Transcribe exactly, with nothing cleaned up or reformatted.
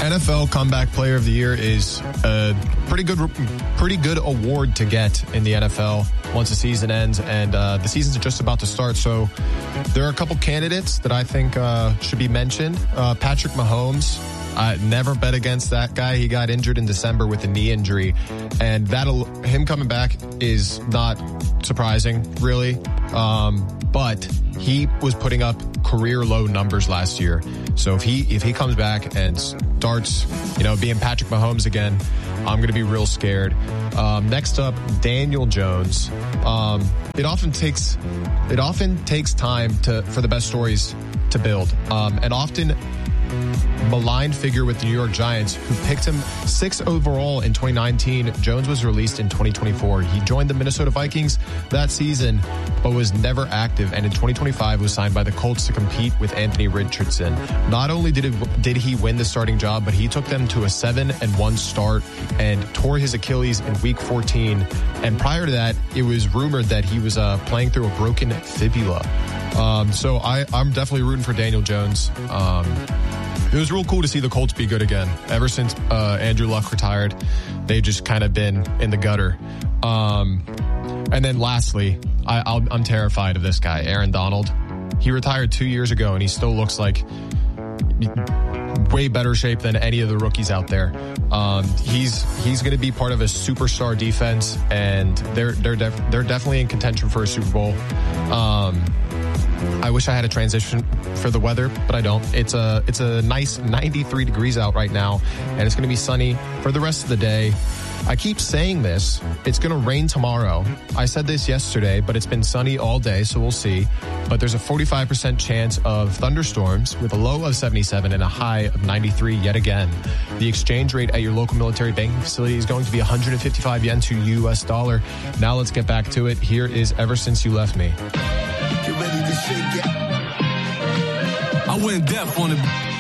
N F L Comeback Player of the Year is a pretty good, pretty good award to get in the N F L once the season ends, and uh, the season's just about to start. So there are a couple candidates that I think uh, should be mentioned. Uh, Patrick Mahomes. I never bet against that guy. He got injured in December with a knee injury, and that him coming back is not surprising, really. Um, but he was putting up career low numbers last year. So if he if he comes back and starts, you know, being Patrick Mahomes again, I'm going to be real scared. Um, next up, Daniel Jones. Um, it often takes it often takes time to for the best stories to build, um, and often. Maligned figure with the New York Giants, who picked him sixth overall in twenty nineteen. Jones was released in twenty twenty-four. He joined the Minnesota Vikings that season, but was never active, and in twenty twenty-five was signed by the Colts to compete with Anthony Richardson. Not only did it, did he win the starting job, but he took them to a seven and one start and tore his Achilles in week fourteen. And prior to that, it was rumored that he was uh, playing through a broken fibula. Um, so I, I'm definitely rooting for Daniel Jones. Um, It was real cool to see the Colts be good again. Ever since uh, Andrew Luck retired, they've just kind of been in the gutter. Um, and then lastly, I, I'll, I'm terrified of this guy, Aaron Donald. He retired two years ago, and he still looks like way better shape than any of the rookies out there. Um, he's he's going to be part of a superstar defense, and they're they're def- they're definitely in contention for a Super Bowl. Um, I wish I had a transition for the weather, but I don't. It's a it's a nice ninety-three degrees out right now, and it's going to be sunny for the rest of the day. I keep saying this. It's going to rain tomorrow. I said this yesterday, but it's been sunny all day, so we'll see. But there's a forty-five percent chance of thunderstorms with a low of seventy-seven and a high of ninety-three yet again. The exchange rate at your local military banking facility is going to be one hundred fifty-five yen to U S dollar. Now let's get back to it. Here is Ever Since You Left Me. Get ready to shake it. I went deaf on it.